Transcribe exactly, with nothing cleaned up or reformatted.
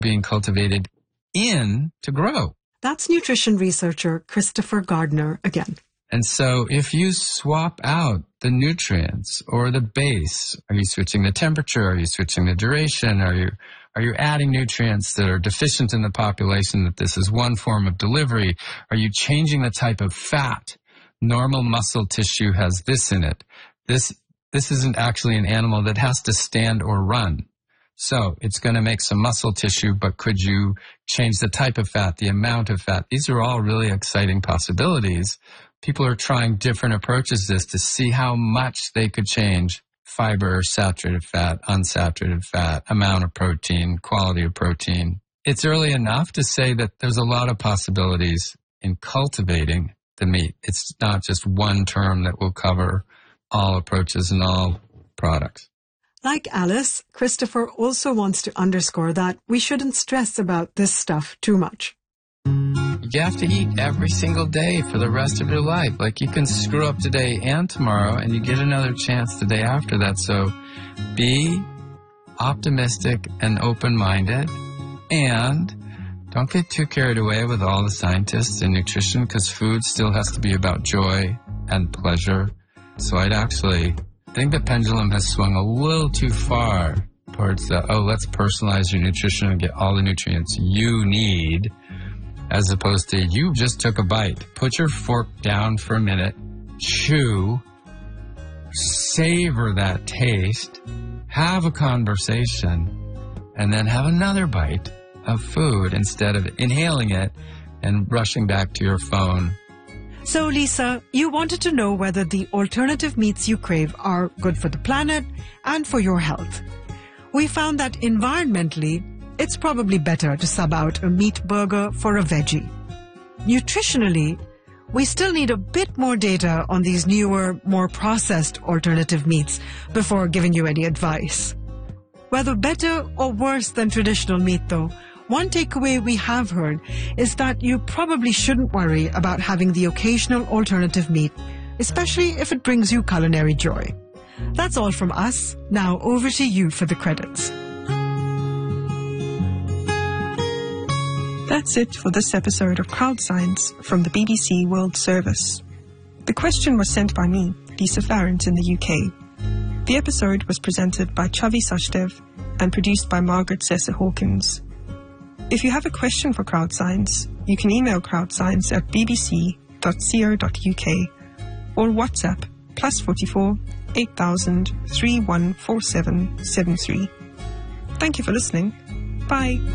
being cultivated in to grow. That's nutrition researcher Christopher Gardner again. And so if you swap out the nutrients or the base, are you switching the temperature? Are you switching the duration? Are you are you adding nutrients that are deficient in the population, that this is one form of delivery? Are you changing the type of fat? Normal muscle tissue has this in it. This this isn't actually an animal that has to stand or run. So it's going to make some muscle tissue, but could you change the type of fat, the amount of fat? These are all really exciting possibilities. People are trying different approaches to this to see how much they could change fiber, saturated fat, unsaturated fat, amount of protein, quality of protein. It's early enough to say that there's a lot of possibilities in cultivating the meat. It's not just one term that will cover all approaches and all products. Like Alice, Christopher also wants to underscore that we shouldn't stress about this stuff too much. You have to eat every single day for the rest of your life. Like, you can screw up today and tomorrow, and you get another chance the day after that. So be optimistic and open-minded, and don't get too carried away with all the scientists in nutrition, because food still has to be about joy and pleasure. So I'd actually think the pendulum has swung a little too far towards the, oh, let's personalize your nutrition and get all the nutrients you need, as opposed to you just took a bite. Put your fork down for a minute, chew, savor that taste, have a conversation, and then have another bite of food instead of inhaling it and rushing back to your phone. So, Lisa, you wanted to know whether the alternative meats you crave are good for the planet and for your health. We found that environmentally, it's probably better to sub out a meat burger for a veggie. Nutritionally, we still need a bit more data on these newer, more processed alternative meats before giving you any advice. Whether better or worse than traditional meat, though, one takeaway we have heard is that you probably shouldn't worry about having the occasional alternative meat, especially if it brings you culinary joy. That's all from us. Now over to you for the credits. That's it for this episode of Crowd Science from the B B C World Service. The question was sent by me, Lisa Farrant, in the U K. The episode was presented by Chavi Sachdev and produced by Margaret Sessa Hawkins. If you have a question for Crowd Science, you can email crowdscience at b b c dot co dot u k or WhatsApp plus forty-four, eight thousand, three one four seven seven three. Thank you for listening. Bye.